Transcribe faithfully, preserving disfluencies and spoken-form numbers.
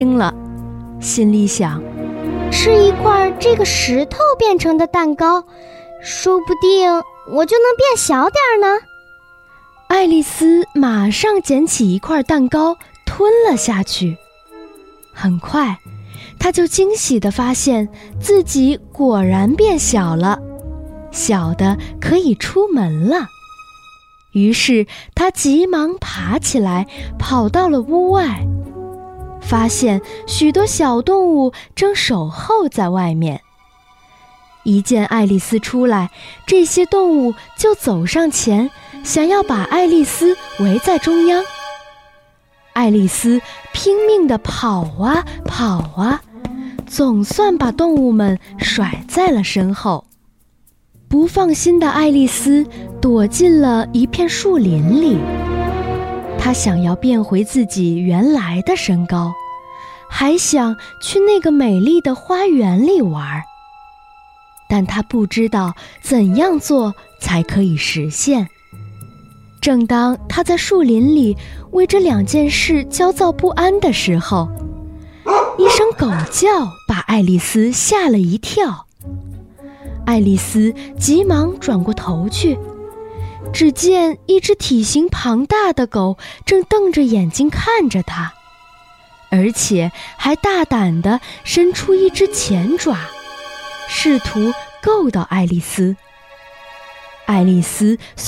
惊了，心里想， 吃一块这个石头变成的蛋糕，说不定我就能变小点呢。 爱丽丝马上捡起一块蛋糕吞了下去。很快，她就惊喜地发现自己果然变小了，小的可以出门了。于是她急忙爬起来，跑到了屋外，发现许多小动物正守候在外面。一见爱丽丝出来，这些动物就走上前，想要把爱丽丝围在中央。爱丽丝拼命地跑啊跑啊，总算把动物们甩在了身后。不放心的爱丽丝躲进了一片树林里，她想要变回自己原来的身高，还想去那个美丽的花园里玩。但她不知道怎样做才可以实现。正当她在树林里为这两件事焦躁不安的时候，一声狗叫把爱丽丝吓了一跳。爱丽丝急忙转过头去，只见一只体型庞大的狗正瞪着眼睛看着她，而且还大胆地伸出一只前爪，试图够到爱丽丝。爱丽丝